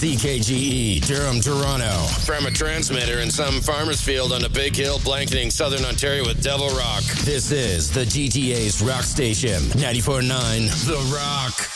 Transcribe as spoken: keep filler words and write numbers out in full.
C K G E, Durham, Toronto. From a transmitter in some farmer's field on a big hill blanketing southern Ontario with Devil Rock. This is the G T A's rock station, ninety-four point nine The Rock.